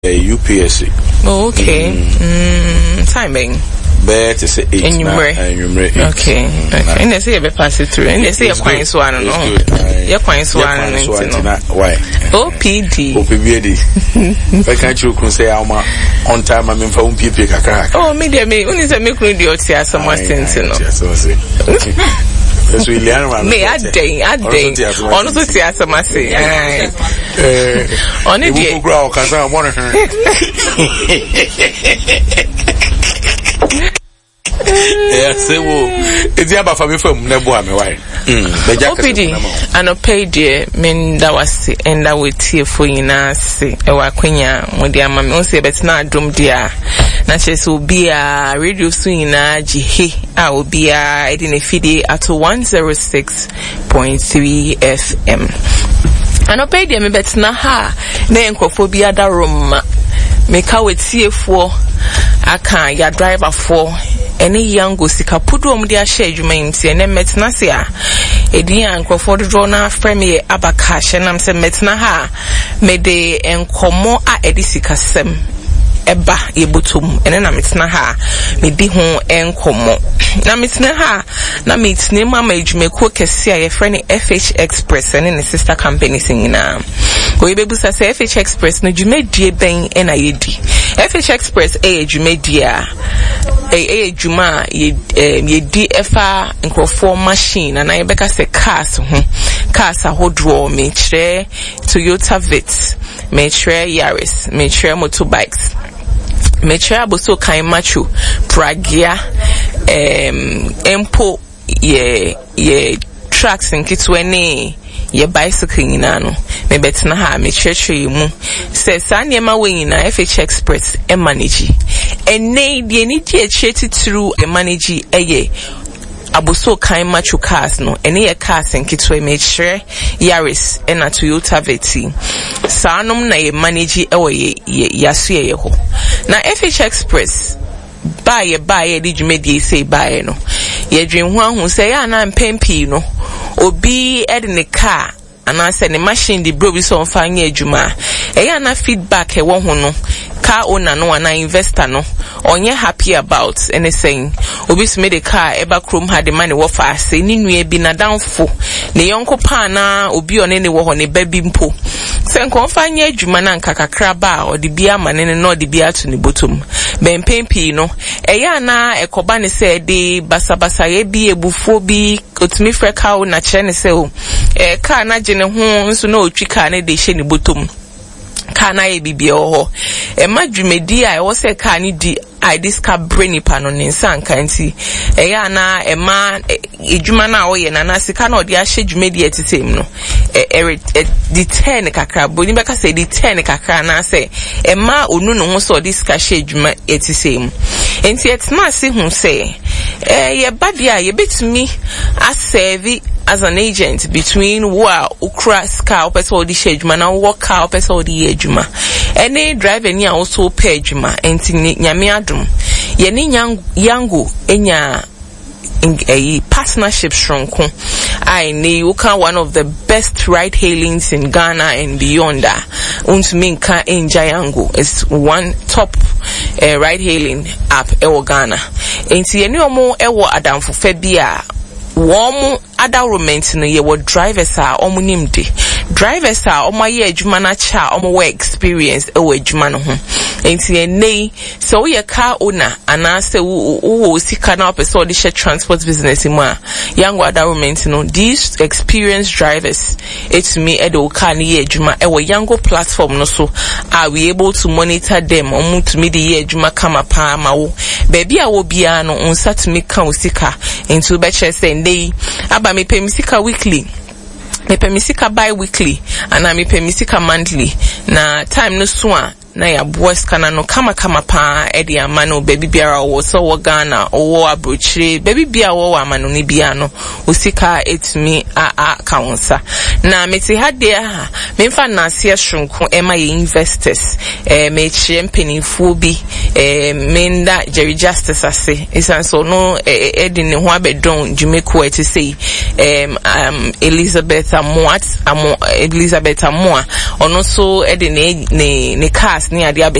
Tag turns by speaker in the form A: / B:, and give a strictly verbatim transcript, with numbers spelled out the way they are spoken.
A: U P S C.
B: Oh, okay. Mm. Mm, timing.
A: Bear to say eight.
B: And you
A: Okay.
B: Okay. And they say you pass it through. And they say you're quite swan. You're quite swan.
A: Why?
B: O P D.
A: O P D. Why can't you say I'm on time? I'm in for one P P.
B: Oh, media me. When is a make me do it? Yes, I'm sensible.
A: Yes, we learn.
B: Me, I day, I day. Honestly, see, as I say. On it, you
A: grow because I want her. Yes, it's about for me from Nebuah, my wife.
B: O P D, and a pay dear, men that was and that would tear for you now. Say, a waquina, when dear mamma say, but not drum dear. Natchez will be a radio swing, G. I will be a in a fide at one oh six point three F M. And a pay dear, me bet na ha, name cophobia da room. Make out with C F four. I can't, ya driver for. Any young go sika pudu omu dia share dwuma nti ene metna se a edi ankofo dodo na frame abakash na mse metna ha me de enkomo a edi sika sem eba yebutum ene na metna ha me di ho enkomo na metna ha na metna mama edwumeko kese a ye frame F H Express ene ne sister company singina go yebebusa se F H Express no dwumedie ben ena yedi F H Express e dwumedie a e e juma ye ye di efa nkrofo machine na ye beka se cars ho cars ahodro me kire Toyota Vitz me kire Yaris me kire motorbikes me kire aboso kan macho Pragia em empo ye ye trucks nkitwene ye bicycle nyina no me betina ha me churchwe mu se sa niema we nyina F H Express e manage ene die ni die cheti through e manage eye aboso kan macho cars no ene ye cars nkitwe me chere Yaris e na Toyota Vitz sa nom na ye manage e wo ye yaso ye ho na F H Express buy buy di dwumedi say buy no ye dwen ho ahu say ya na mpempi no obi ed ne car ana say ne machine di bro bi so mfa anya adwuma e ya na feedback e wo ho no car owner no na investor no onye happy about anything obi so me the car eba chrome had the money wo fa say ni nua bi na danfo ne yonko pa na obi one ne wo ho ne ba bi mpo se nko mfa anya adwuma na nkakakra ba o de bia mane ne no de bia to ne botom ben pempi no e ya na ekoba ne se de basabasa ye bi ebufo bi otumi freka o na kire ne se o e car na gene ho nso na otwi car ne de hye ne botom kana ye bibia ho e madwumedi a e wo se ka ni di I disca brainy pano ninsa nkanti e ya na e ma edwuma na wo ye na na sika na odi a hye dwumedi etisem no e e di ten kakra boni beka se di ten kakra na se e ma onu no ho so disca hye dwuma etisem enti etna se hu se e ye badia ye betumi a serve as an agent between wa ukra ska opeso di hye dwuma na wo ka opeso di edwuma any driver ni a also pay edwuma enti nyame yeni yango enya a partnership shronko I know one of the best ride hailings in Ghana and beyond that untuminka enja yango is one top uh, ride hailing app ewo Ghana enti yeni omo ewo adamfo fe bia womu adawrement no ye wo drivers a omo nimde drivers a omo ye adwuma na cha omo we experience e wo adwuma no ho enti enei so ye car owner ana se wo sika na person dey share transport business mu a yango adawrement no these experienced drivers it's me e do car na ye adwuma e wo yango platform no so are we able to monitor them omo to me the ye adwuma kama pa ma wo baby a wo bia no unsa to me kan sika into be che say ndei aba me pay misika weekly me pay misika bi-weekly and I me pay misika monthly na time no so a na ya boys kana no kama kama pa edi amano baby biara wo so wo Ghana wo abrochire baby bia wo amano ni bia no usika etimi a a kaunsa na meti hade ha memfa na asia shronko ema ye investors eh me chie mpenifo bi eh menda Jerry Justice ase isan so no edi ne ho abedon Jimeko eti say um um Elizabeth Amoat Amo Elizabeth Amoa ono so edi ne ne ne cast ne ade